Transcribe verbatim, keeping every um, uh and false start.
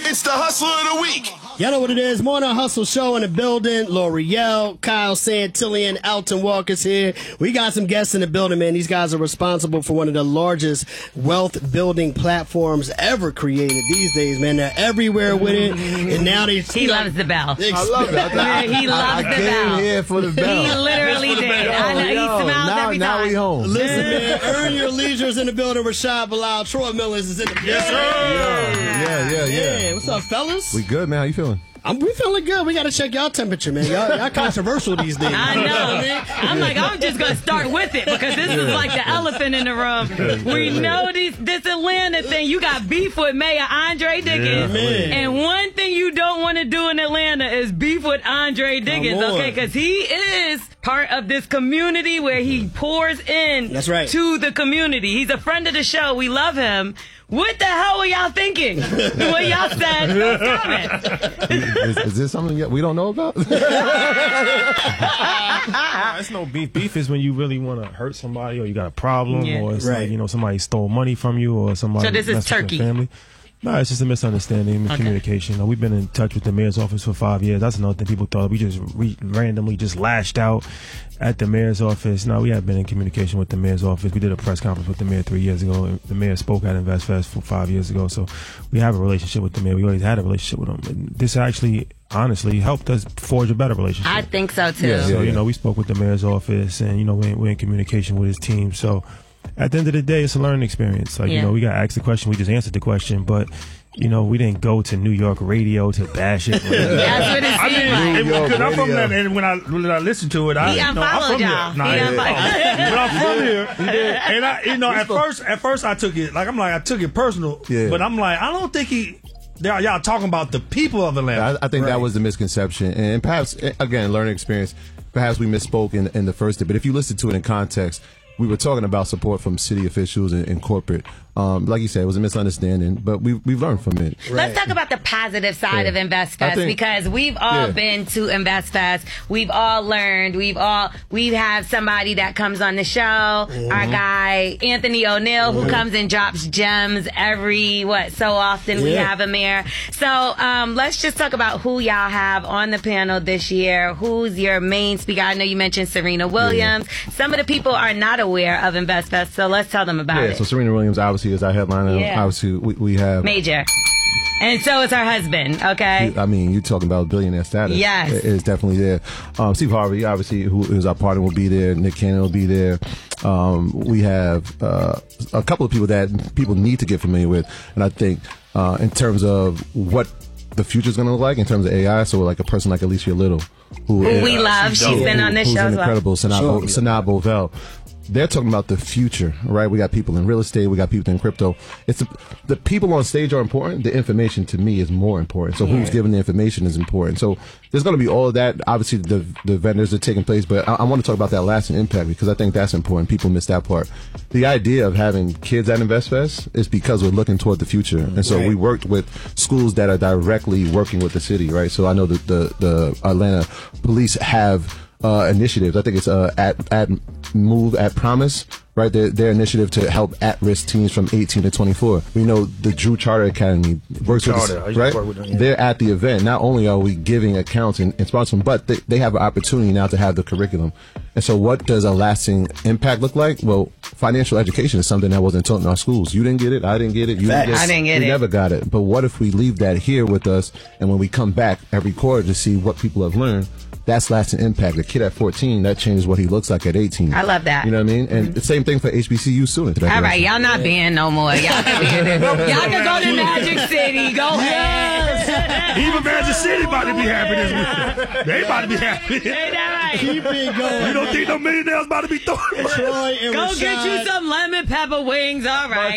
It's the Hustler of the Week. Y'all know what it is. Morning Hustle Show in the building. L'Oreal, Kyle Santillan, Alton Walker's here. We got some guests in the building, man. These guys are responsible for one of the largest wealth building platforms ever created these days, man. They're everywhere with it. And now they... He loves the bell. I love it. I, he loves I, I the came bell. here for the bell. He literally did. I know. He Yo, smiles now, every now time. we home. Listen, man, Earn Your Leisure's in the building. Rashad Bilal, Troy Millers is in the building. Yes, Yeah, yeah, yeah, yeah. Yeah, what's up, fellas? We good, man. How you feeling? I'm, we feeling good. We got to check y'all temperature, man. Y'all, y'all controversial these days. I know. I'm like, I'm just going to start with it because this is like the elephant in the room. We know these, this Atlanta thing. You got beef with Mayor Andre Diggins. Yeah, and one thing you don't want to do in Atlanta is beef with Andre Diggins, Come on. okay? Because he is part of this community where he pours in That's right. to the community. He's a friend of the show. We love him. What the hell were y'all thinking when y'all said those comments? Is, is this something yet we don't know about? Nah, it's no beef. Beef is when you really want to hurt somebody, or you got a problem, Yeah. or it's Right. like, you know, somebody stole money from you, or somebody. So this is messed with your turkey. Family. No, it's just a misunderstanding and Okay. communication. You know, we've been in touch with the mayor's office for five years. That's another thing. People thought we just re- randomly just lashed out at the mayor's office. No, we have been in communication with the mayor's office. We did a press conference with the mayor three years ago. The mayor spoke at InvestFest for five years ago. So we have a relationship with the mayor. We always had a relationship with him. And this actually, honestly, helped us forge a better relationship. I think so, too. Yeah. So, you know, we spoke with the mayor's office, and, you know, we're in, we're in communication with his team. So at the end of the day, it's a learning experience. Like, Yeah. you know, we got asked the question, we just answered the question, but, you know, we didn't go to New York radio to bash it. That's what it I seemed mean, like. it- Yo, because I'm from radio. that, and when I when I listen to it, I He you know, I'm unfollowed from y'all. there. Nah, He yeah. unfollowed. But I'm from here, and I, you know, at first, at first, I took it like I'm like I took it personal, Yeah. but I'm like I don't think he. Y'all y'all talking about the people of Atlanta. I, I think Right. that was the misconception, and perhaps again, learning experience. Perhaps we misspoke in, in the first day, but if you listen to it in context, we were talking about support from city officials and, and corporate. Um, like you said, it was a misunderstanding, but we we've learned from it. Let's talk about the positive side Yeah. of I InvestFest think- because we've all Yeah. been to InvestFest. We've all learned. We've all we have somebody that comes on the show. Mm-hmm. Our guy Anthony O'Neill, who comes and drops gems every what so often. We Yeah. have him here. So um, let's just talk about who y'all have on the panel this year. Who's your main speaker? I know you mentioned Serena Williams. Some of the people are not aware of InvestFest, so let's tell them about Yeah, it. so Serena Williams obviously is our headliner. Yeah. Obviously, we, we have. Major. And so is her husband, okay? I mean, you're talking about billionaire status. Yes. It is definitely there. Um, Steve Harvey, obviously, who is our partner, will be there. Nick Cannon will be there. Um, we have uh, a couple of people that people need to get familiar with. And I think uh, in terms of what the future is going to look like in terms of A I, so like a person like Alicia Little, who, Who is, we love. She's been on this who's show an as well. incredible Sanaa Sure. Bo- Sanaa Bovell. They're talking about the future, right? We got people in real estate, we got people in crypto. It's the, the people on stage are important. The information to me is more important. So who's giving the information is important. So there's going to be all of that. Obviously, the the vendors are taking place, but I, I want to talk about that lasting impact because I think that's important. People miss that part. The idea of having kids at InvestFest is because we're looking toward the future, and so Right. we worked with schools that are directly working with the city, right? So I know that the the Atlanta police have uh, initiatives. I think it's uh, at at Move at Promise, right? Their, their initiative to help at-risk teens from eighteen to twenty-four. We know the Drew Charter Academy works with, Charter, I the, used to right? work with them, yeah. They're at the event. Not only are we giving accounts and, and sponsoring, but they, they have an opportunity now to have the curriculum. And so, what does a lasting impact look like? Well, financial education is something that wasn't taught in our schools. You didn't get it. I didn't get it. You Facts. didn't get it. I didn't get we it. never got it. But what if we leave that here with us, and when we come back every quarter to see what people have learned? That's lasting impact. A kid at fourteen, that changes what he looks like at eighteen. I love that. You know what I mean? And the same thing for H B C U students. All right, y'all not being no more. Y'all can be in there. Y'all can go to Magic City. Go ahead. Even Magic City about to be happy this week. They about to be happy. Ain't that right? Keep it going. You don't think no millionaires about to be throwing? Troy and Go Rashad. get you some lemon pepper wings. All right.